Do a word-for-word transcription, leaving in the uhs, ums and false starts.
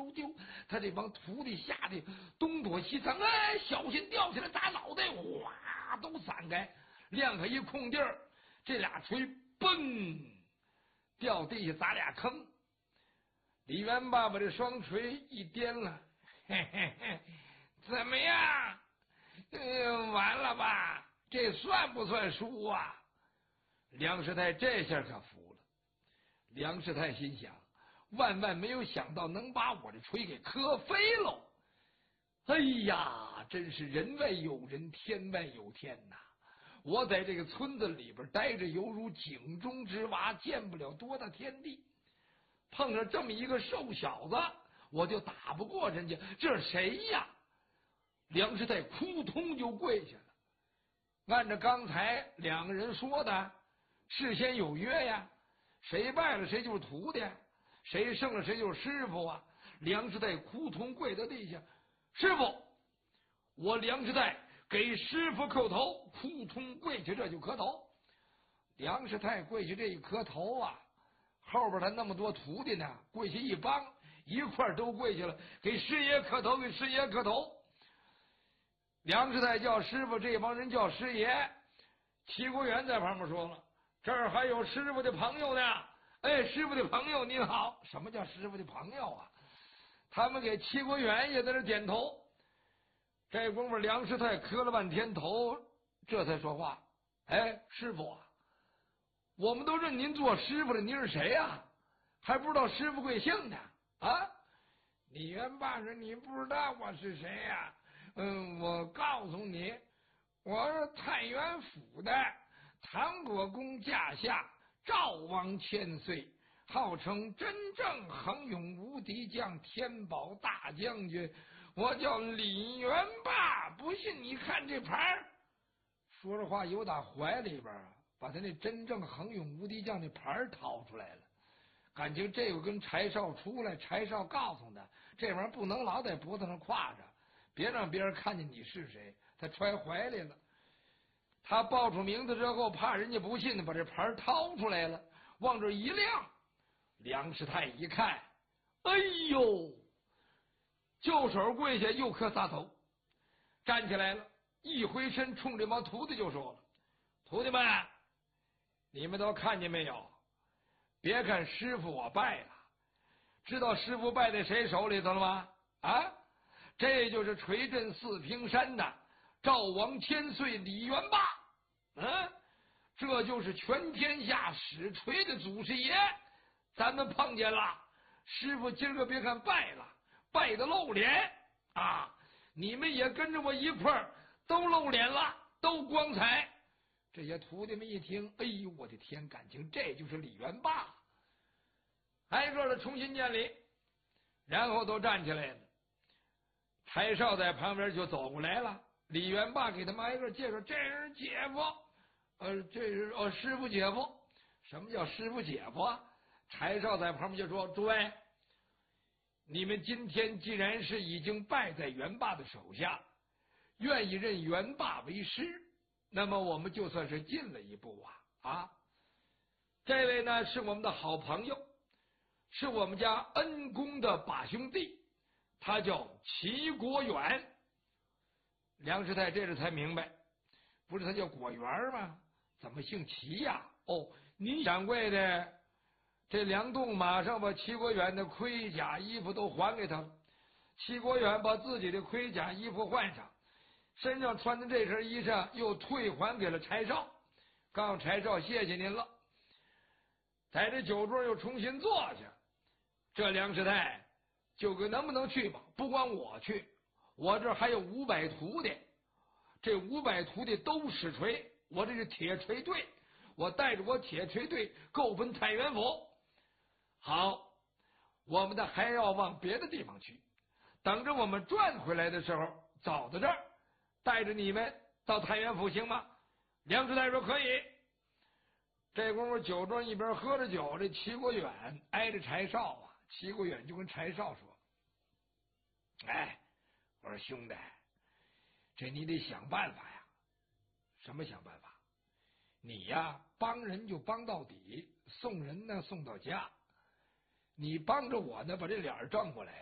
周究，他这帮徒弟吓得东躲西藏，哎，小心掉下来砸脑袋，哗，都散开，亮开一空地儿，这俩锤嘣掉地下砸俩坑。李元霸把这双锤一掂了，嘿嘿嘿，怎么样？嗯，完了吧？这算不算输啊？梁世泰这下可服了。梁世泰心想，万万没有想到能把我这锤给磕飞喽！哎呀，真是人外有人，天外有天呐！我在这个村子里边待着，犹如井中之蛙，见不了多大天地。碰上这么一个瘦小子，我就打不过人家，这是谁呀？梁世泰扑通就跪下了。按照刚才两个人说的，事先有约呀，谁败了谁就是徒弟，谁胜了谁就是师傅啊。梁世泰扑通跪在地下，师傅，我梁世泰给师傅叩头，扑通跪下，这就磕头。梁世泰跪下这一磕头啊，后边他那么多徒弟呢，跪下一帮，一块都跪下了，给师爷磕头，给师爷磕头。梁世泰叫师傅，这帮人叫师爷。齐国元在旁边说了，这儿还有师傅的朋友呢。哎，师傅的朋友您好。什么叫师傅的朋友啊？他们给齐国元也在这点头。这功夫梁世泰磕了半天头，这才说话。哎，师傅啊，我们都认您做师傅了，您是谁呀、啊？还不知道师傅贵姓呢？啊？李元霸说，你不知道我是谁呀、啊？嗯，我告诉你，我是太原府的唐国公驾下赵王千岁，号称真正横勇无敌将，天宝大将军，我叫李元霸。不信你看这牌儿。说着话，由打怀里边啊，把他那真正横勇无敌将那牌儿掏出来了。感情这个跟柴少出来，柴少告诉他，这玩意儿不能老在脖子上挎着，别让别人看见你是谁。他揣怀里了，他报出名字之后，怕人家不信呢，把这牌掏出来了，往这一亮。梁世泰一看，哎呦，就手跪下，又磕仨头，站起来了，一回身冲这帮徒弟就说了，徒弟们，你们都看见没有？别看师傅我败了，知道师傅败在谁手里头了吗？啊，这就是垂镇四平山的赵王千岁李元霸。嗯，这就是全天下使锤的祖师爷。咱们碰见了，师傅今儿个别看败了，败得露脸啊！你们也跟着我一块儿都露脸了，都光彩。这些徒弟们一听，哎呦我的天，感情这就是李元霸，挨个的重新见礼，然后都站起来了。柴少在旁边就走过来了，李元霸给他们挨个介绍，这是姐夫，呃，这是哦师傅姐夫。什么叫师傅姐夫啊？柴少在旁边就说，诸位，你们今天既然是已经败在元霸的手下，愿意认元霸为师，那么我们就算是进了一步啊啊！这位呢是我们的好朋友，是我们家恩公的把兄弟，他叫齐国远。梁世泰这时才明白，不是他叫果园吗？怎么姓齐呀？哦，您掌柜的这梁栋马上把齐国远的盔甲衣服都还给他了。齐国远把自己的盔甲衣服换上，身上穿的这身衣裳又退还给了柴少，告诉柴少谢谢您了。在这酒桌又重新坐下，这梁世泰就跟能不能去吧？不光我去，我这还有五百徒弟，这五百徒弟都使锤，我这是铁锤队，我带着我铁锤队够奔太原府。好，我们的还要往别的地方去，等着我们转回来的时候走到这儿，带着你们到太原府行吗？梁世泰说可以。这功夫酒庄一边喝着酒，这齐国远挨着柴少啊，齐国远就跟柴少说，哎，我说兄弟，这你得想办法呀。什么想办法？你呀帮人就帮到底，送人呢送到家，你帮着我呢把这脸正过来，